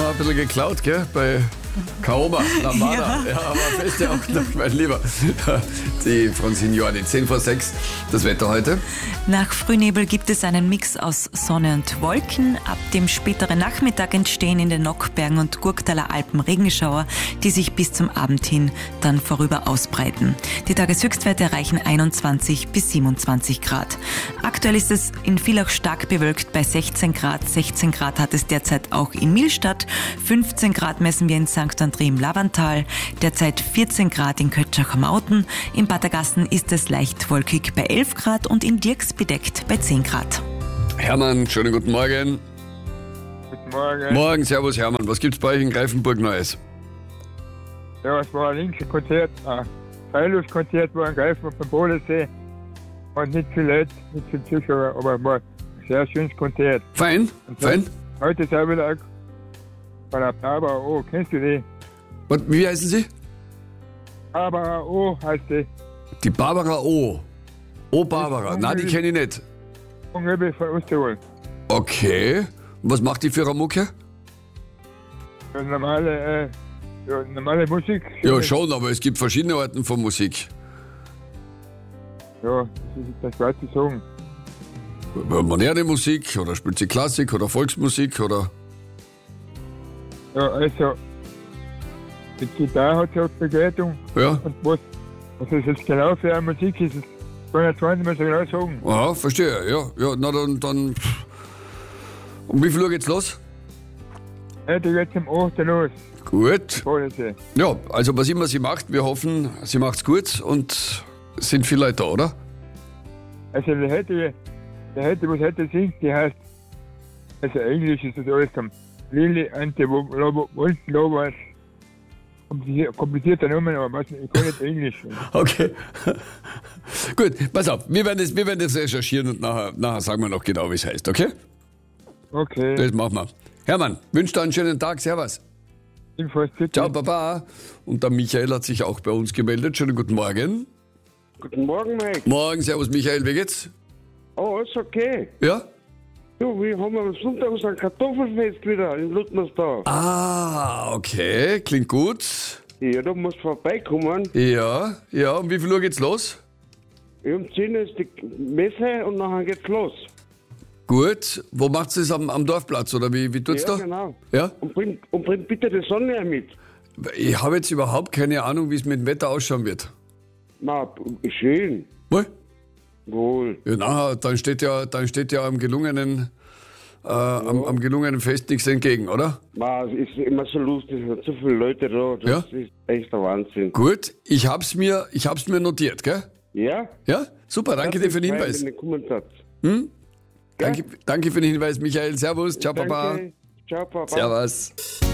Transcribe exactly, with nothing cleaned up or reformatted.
noch ein bisschen geklaut, gell? Bei Kaoma, Lambada. Ja. ja, aber feste auch noch, mein Lieber. Die Franzin Jordi, zehn vor sechs, das Wetter heute. Nach Frühnebel gibt es einen Mix aus Sonne und Wolken. Ab dem späteren Nachmittag entstehen in den Nockbergen und Gurktaler Alpen Regenschauer, die sich bis zum Abend hin dann vorüber ausbreiten. Die Tageshöchstwerte erreichen einundzwanzig bis siebenundzwanzig Grad. Aktuell ist es in Villach stark bewölkt bei sechzehn Grad. sechzehn Grad hat es derzeit auch in Millstatt. fünfzehn Grad messen wir in Sankt André im Lavantal. Derzeit vierzehn Grad in Kötschach am Auten. In Battergassen ist es leicht wolkig bei elf Grad und in Dirks bedeckt bei zehn Grad. Hermann, schönen guten Morgen. Guten Morgen. Morgen, servus Hermann. Was gibt's bei euch in Greifenburg Neues? Ja, es war ein linkes Konzert, ein Freiluftkonzert war in Greifenburg beim Bodensee. Und nicht viel Leute, nicht viel Zuschauer, aber es war ein sehr schönes Konzert. Fein, Und fein. Heute ist auch wieder bei der Barbara O. Kennst du die? Was, wie heißen Sie? Barbara O. heißt die. Die Barbara O. O Barbara. Nein, die kenne ich nicht. Unglücklich von Osttirol. Okay. Und was macht die für eine Mucke? Ja, normale, äh, ja, normale Musik. Ja, schon, aber es gibt verschiedene Arten von Musik. Ja, das ist das schwer zu sagen. Moderne Musik oder spielt sie Klassik oder Volksmusik oder? Ja, also, die Gitarre hat sie auch Begleitung. Ja. Und was, was das jetzt genau für eine Musik ist, das kann ich zwar nicht mehr so genau sagen. Aha, verstehe. Ja, ja, na dann, dann. Um wie viel Uhr geht's los? Heute geht's um acht Uhr los. Gut. Bodensee. Ja, also was immer sie macht, wir hoffen, sie macht's gut und es sind viele Leute da, oder? Also, der heute, der heute, was heute singt, die heißt, also Englisch ist das alles am Lili Ante Wolkenlovers. Komplizierter Name, aber was, ich kann nicht Englisch. Okay. Gut, pass auf, wir werden das, wir werden das recherchieren und nachher, nachher sagen wir noch genau, wie es heißt, okay? Okay. Das machen wir. Hermann, wünsche dir einen schönen Tag, servus. Infos, bitte. Ciao, Baba. Und der Michael hat sich auch bei uns gemeldet. Schönen guten Morgen. Guten Morgen, Mike. Morgen, servus Michael, wie geht's? Oh, alles okay. Ja? Du, wir haben am Sonntag unser Kartoffelfest wieder in Ludmersdorf. Ah, okay, klingt gut. Ja, da musst du vorbeikommen. Ja, ja, um wie viel Uhr geht's los? Um zehn Uhr ist die Messe und nachher geht's los. Gut, wo macht's das am, am Dorfplatz oder wie, wie tut's Ja, da? genau. Ja? Und bring, und bring bitte die Sonne mit. Ich habe jetzt überhaupt keine Ahnung, wie es mit dem Wetter ausschauen wird. Na, schön. Wohl? Wohl. Ja, na, dann steht ja, dann steht ja am gelungenen, äh, am, am gelungenen Fest nichts entgegen, oder? Na, es ist immer so lustig, es sind so viele Leute da. Das Ja? ist echt der Wahnsinn. Gut, ich hab's mir, ich hab's mir notiert, gell? Ja? Ja, super, danke dir für den Hinweis. Wenn ihr kommen habt. Hm? Danke, danke für den Hinweis, Michael. Servus, ciao, Papa. Danke. Ciao, Papa. Servus.